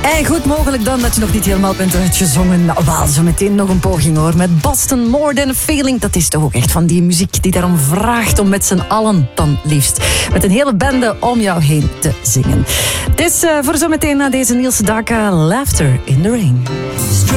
En goed mogelijk dan dat je nog niet helemaal bent uitgezongen. Nou, wel, zo meteen nog een poging hoor. Met Boston More Than a Feeling. Dat is toch ook echt van die muziek die daarom vraagt om met z'n allen dan liefst met een hele bende om jou heen te zingen. Het is voor zometeen na deze Niels Daka Laughter in the Rain.